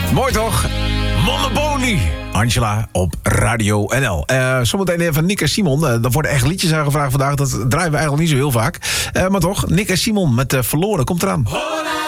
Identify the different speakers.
Speaker 1: Mooi toch? Monopoly. Angela op Radio NL. Zometeen even Nick en Simon. Er worden echt liedjes aangevraagd vandaag. Dat draaien we eigenlijk niet zo heel vaak. Maar toch, Nick en Simon met Verloren komt eraan.